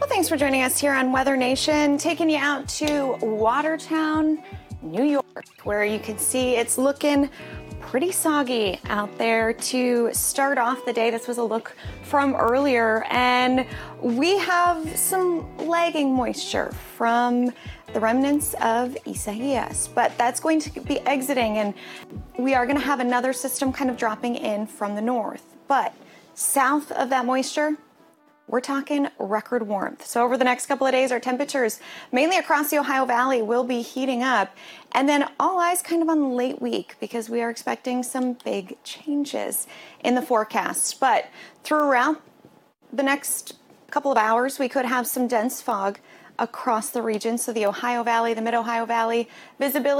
Well, thanks for joining us here on Weather Nation, taking you out to Watertown, New York, where you can see it's looking pretty soggy out there to start off the day. This was a look from earlier, and we have some lagging moisture from the remnants of Isaias, but that's going to be exiting, and we are going to have another system kind of dropping in from the north. But south of that moisture, we're talking record warmth. So over the next couple of days, our temperatures, mainly across the Ohio Valley, will be heating up. And then all eyes kind of on the late week, because we are expecting some big changes in the forecast. But throughout the next couple of hours, we could have some dense fog across the region. So the Ohio Valley, the Mid-Ohio Valley, visibility